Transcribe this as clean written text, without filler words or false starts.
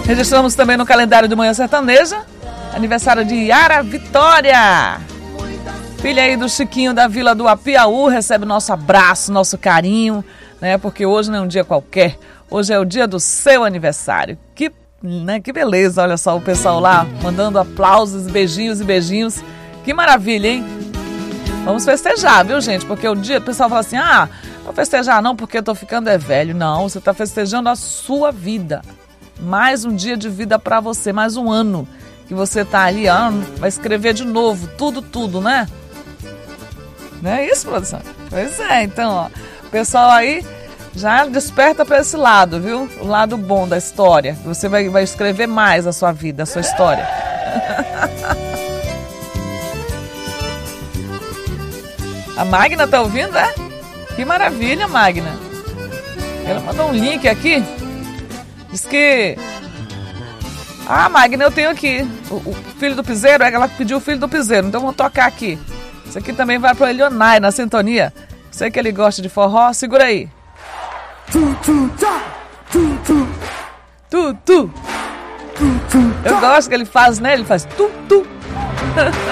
Registramos também no calendário de Manhã Sertaneja, aniversário de Yara Vitória. Filha aí do Chiquinho da Vila do Apiaú, recebe nosso abraço, nosso carinho, né? Porque hoje não é um dia qualquer, hoje é o dia do seu aniversário. Que beleza, olha só o pessoal lá mandando aplausos, beijinhos e beijinhos. Que maravilha, hein? Vamos festejar, viu, gente? Porque o pessoal fala assim, não festejar não porque eu tô ficando velho. Não, você tá festejando a sua vida. Mais um dia de vida pra você, mais um ano que você tá ali, vai escrever de novo, tudo, né? Não é isso, produção? Pois é, então, ó, o pessoal aí já desperta pra esse lado, viu? O lado bom da história. Você vai escrever mais a sua vida, a sua história. A Magna tá ouvindo, é? Que maravilha, Magna. Ela mandou um link aqui. Diz que... Magna, eu tenho aqui. O Filho do Piseiro, ela pediu o Filho do Piseiro. Então vamos tocar aqui. Isso aqui também vai pro Elionai, na sintonia. Sei que ele gosta de forró. Segura aí. Eu gosto que ele faz, né? Ele faz tu.